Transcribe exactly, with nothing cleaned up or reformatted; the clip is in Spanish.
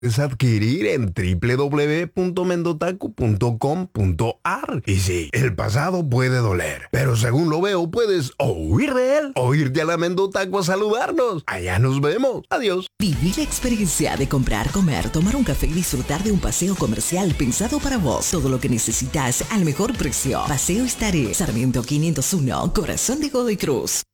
Es adquirir en doble u doble u doble u punto mendotaco punto com punto a r. Y sí, el pasado puede doler, pero según lo veo, puedes o huir de él o irte a la Mendotaco a saludarnos. Allá nos vemos. Adiós. Viví la experiencia de comprar, comer, tomar un café y disfrutar de un paseo comercial pensado para vos. Todo lo que necesitas al mejor precio. Paseo Estaré, Sarmiento quinientos uno, Corazón de Godoy Cruz.